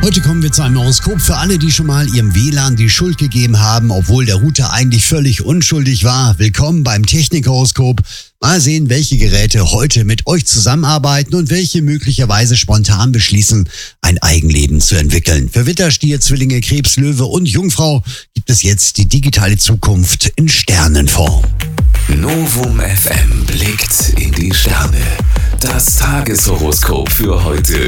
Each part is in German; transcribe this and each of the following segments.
Heute kommen wir zu einem Horoskop für alle, die schon mal ihrem WLAN die Schuld gegeben haben, obwohl der Router eigentlich völlig unschuldig war. Willkommen beim Technikhoroskop. Mal sehen, welche Geräte heute mit euch zusammenarbeiten und welche möglicherweise spontan beschließen, ein Eigenleben zu entwickeln. Für Widder, Stier, Zwillinge, Krebs, Löwe und Jungfrau gibt es jetzt die digitale Zukunft in Sternenform. Novum FM blickt in die Sterne. Das Tageshoroskop für heute.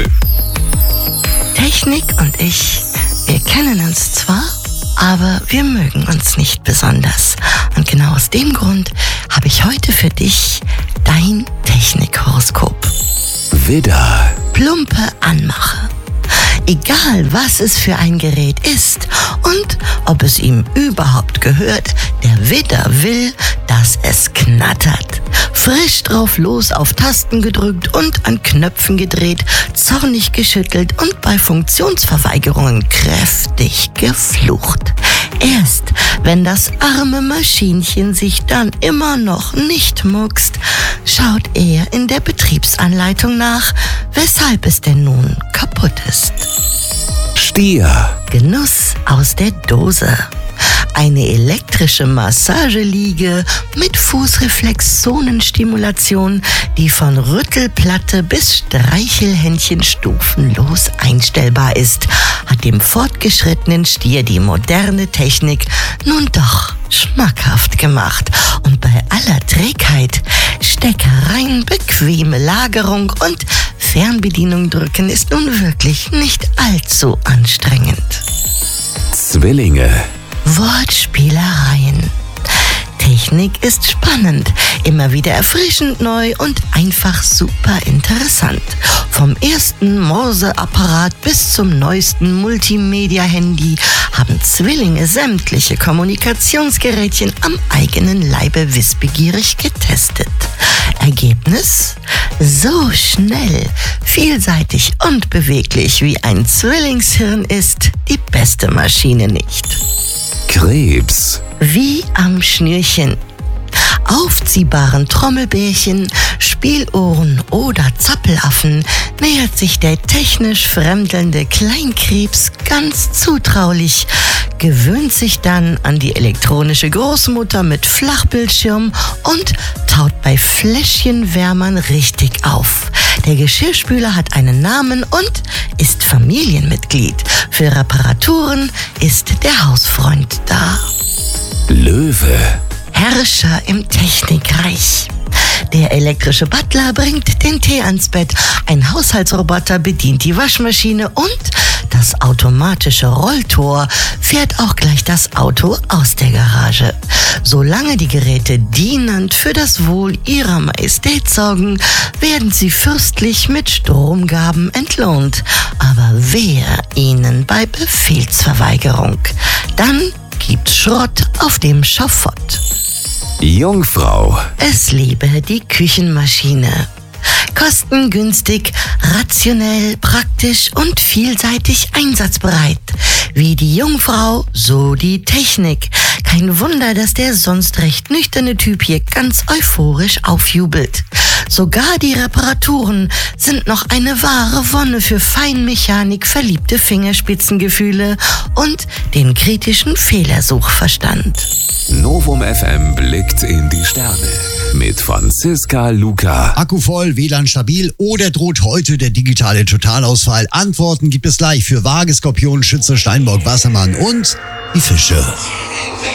Technik und ich, wir kennen uns zwar, aber wir mögen uns nicht besonders. Und genau aus dem Grund habe ich heute für dich dein Technikhoroskop. Widder, Plumpe Anmache. Egal, was es für ein Gerät ist und ob es ihm überhaupt gehört, der Widder will, dass es knattert. Frisch drauf los auf Tasten gedrückt und an Knöpfen gedreht, zornig geschüttelt und bei Funktionsverweigerungen kräftig geflucht. Erst wenn das arme Maschinchen sich dann immer noch nicht muckst, schaut er in der Betriebsanleitung nach, weshalb es denn nun kaputt ist. Stier, Genuss aus der Dose. Eine elektrische Massageliege mit Fußreflexzonenstimulation, die von Rüttelplatte bis Streichelhändchen stufenlos einstellbar ist, hat dem fortgeschrittenen Stier die moderne Technik nun doch schmackhaft gemacht. Und bei aller Trägheit, Steckereien, bequeme Lagerung und Fernbedienung drücken ist nun wirklich nicht allzu anstrengend. Zwillinge, Wortspielereien. Technik ist spannend, immer wieder erfrischend neu und einfach super interessant. Vom ersten Morseapparat bis zum neuesten Multimedia-Handy haben Zwillinge sämtliche Kommunikationsgerätchen am eigenen Leibe wissbegierig getestet. Ergebnis? So schnell, vielseitig und beweglich wie ein Zwillingshirn ist die beste Maschine nicht. Krebs, Wie am Schnürchen. Aufziehbaren Trommelbärchen, Spielohren oder Zappelaffen nähert sich der technisch fremdelnde Kleinkrebs ganz zutraulich, gewöhnt sich dann an die elektronische Großmutter mit Flachbildschirm und taut bei Fläschchenwärmern richtig auf. Der Geschirrspüler hat einen Namen und ist Familienmitglied. Für Reparaturen ist der Hausfreund da. Löwe, Herrscher im Technikreich. Der elektrische Butler bringt den Tee ans Bett, ein Haushaltsroboter bedient die Waschmaschine und das automatische Rolltor fährt auch gleich das Auto aus der Garage. Solange die Geräte dienend für das Wohl ihrer Majestät sorgen, werden sie fürstlich mit Stromgaben entlohnt. Aber wehe ihnen bei Befehlsverweigerung. Dann gibt's Schrott auf dem Schafott. Jungfrau, Es liebe die Küchenmaschine. Kostengünstig, rationell, praktisch und vielseitig einsatzbereit. Wie die Jungfrau, so die Technik. Kein Wunder, dass der sonst recht nüchterne Typ hier ganz euphorisch aufjubelt. Sogar die Reparaturen sind noch eine wahre Wonne für Feinmechanik, verliebte Fingerspitzengefühle und den kritischen Fehlersuchverstand. Novum FM blickt in die Sterne. Mit Franziska Luca. Akku voll, WLAN stabil oder droht heute der digitale Totalausfall? Antworten gibt es gleich für Waage, Skorpion, Schütze, Steinbock, Wassermann und die Fische.